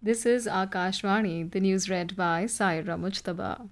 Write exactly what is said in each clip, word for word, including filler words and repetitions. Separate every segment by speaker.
Speaker 1: This is Akashvani, the news read by Saira Mujtaba.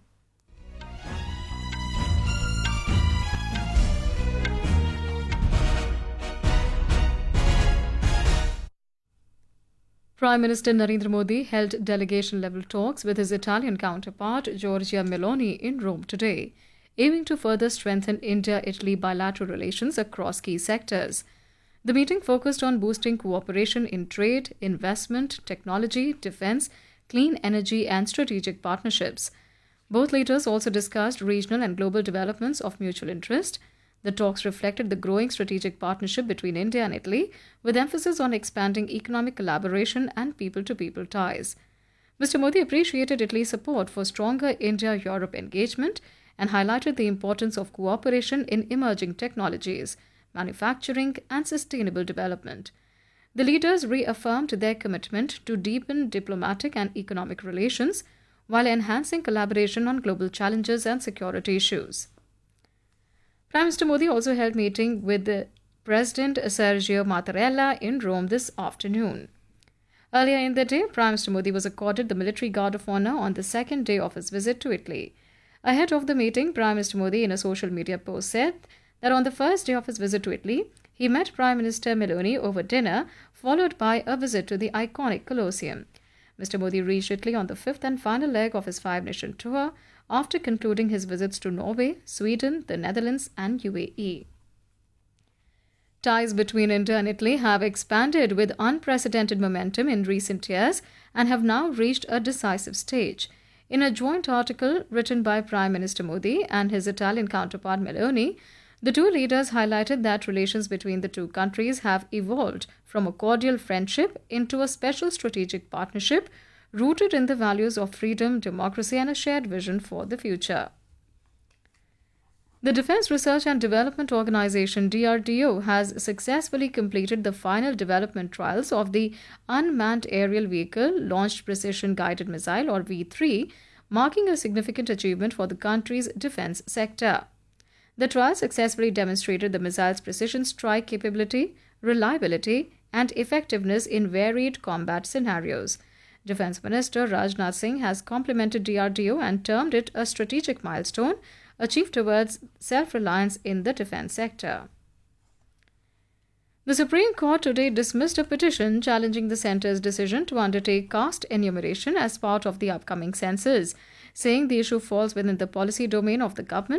Speaker 1: Prime Minister Narendra Modi held delegation-level talks with his Italian counterpart Giorgia Meloni in Rome today, aiming to further strengthen India-Italy bilateral relations across key sectors. The meeting focused on boosting cooperation in trade, investment, technology, defense, clean energy, and strategic partnerships. Both leaders also discussed regional and global developments of mutual interest. The talks reflected the growing strategic partnership between India and Italy, with emphasis on expanding economic collaboration and people-to-people ties. Mister Modi appreciated Italy's support for stronger India-Europe engagement and highlighted the importance of cooperation in emerging technologies, manufacturing, and sustainable development. The leaders reaffirmed their commitment to deepen diplomatic and economic relations while enhancing collaboration on global challenges and security issues. Prime Minister Modi also held a meeting with the President Sergio Mattarella in Rome this afternoon. Earlier in the day, Prime Minister Modi was accorded the Military Guard of Honor on the second day of his visit to Italy. Ahead of the meeting, Prime Minister Modi, in a social media post, said that on the first day of his visit to Italy, he met Prime Minister Meloni over dinner, followed by a visit to the iconic Colosseum. Mister Modi reached Italy on the fifth and final leg of his five-nation tour, after concluding his visits to Norway, Sweden, the Netherlands, and U A E. Ties between India and Italy have expanded with unprecedented momentum in recent years and have now reached a decisive stage. In a joint article written by Prime Minister Modi and his Italian counterpart Meloni, the two leaders highlighted that relations between the two countries have evolved from a cordial friendship into a special strategic partnership rooted in the values of freedom, democracy, and a shared vision for the future. The Defense Research and Development Organization D R D O has successfully completed the final development trials of the Unmanned Aerial Vehicle Launched Precision Guided Missile, or V three, marking a significant achievement for the country's defense sector. The trial successfully demonstrated the missile's precision strike capability, reliability, and effectiveness in varied combat scenarios. Defense Minister Rajnath Singh has complimented D R D O and termed it a strategic milestone achieved towards self-reliance in the defense sector. The Supreme Court today dismissed a petition challenging the centre's decision to undertake caste enumeration as part of the upcoming census, saying the issue falls within the policy domain of the government